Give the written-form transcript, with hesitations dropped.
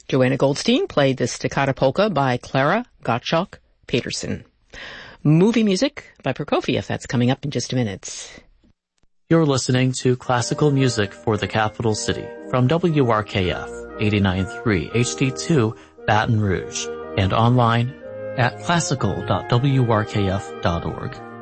Joanna Goldstein played the Staccato Polka by Clara Gottschalk Peterson. Movie music by Prokofiev. That's coming up in just a minute. You're listening to Classical Music for the Capital City from WRKF 89.3 HD2 Baton Rouge and online at classical.wrkf.org.